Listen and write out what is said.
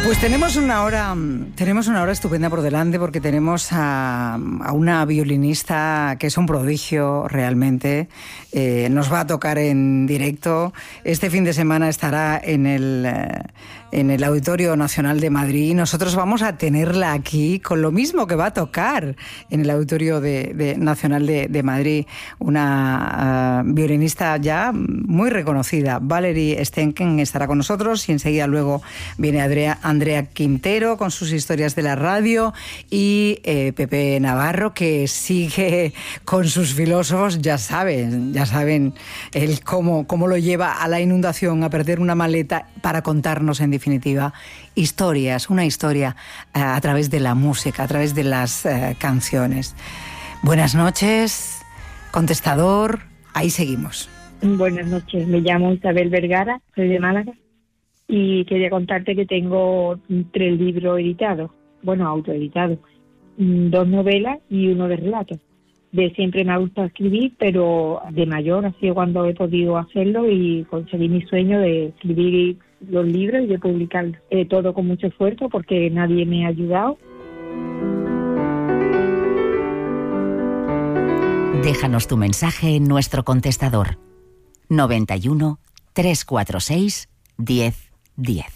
Pues tenemos una hora estupenda por delante, porque tenemos a una violinista que es un prodigio realmente. Nos va a tocar en directo. Este fin de semana estará en el Auditorio Nacional de Madrid. Nosotros vamos a tenerla aquí con lo mismo que va a tocar en el Auditorio Nacional de Madrid. Una violinista ya muy reconocida. Valerie Stenken estará con nosotros y enseguida luego viene Andrea Quintero con sus historias de la radio y Pepe Navarro, que sigue con sus filósofos. Ya saben él cómo lo lleva a la inundación, a perder una maleta, para contarnos en definitiva una historia a través de la música, a través de las canciones. Buenas noches, contestador, ahí seguimos. Buenas noches, me llamo Isabel Vergara, soy de Málaga y quería contarte que tengo 3 libros editados, autoeditados, 2 novelas y 1 de relatos. De siempre me ha gustado escribir, pero de mayor ha sido cuando he podido hacerlo y conseguí mi sueño de escribir los libros y de publicarlos. Todo con mucho esfuerzo porque nadie me ha ayudado. Déjanos tu mensaje en nuestro contestador 91 346 10 10.